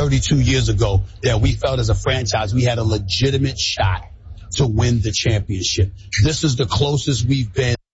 32 years ago that we felt as a franchise we had a legitimate shot to win the championship. This is the closest we've been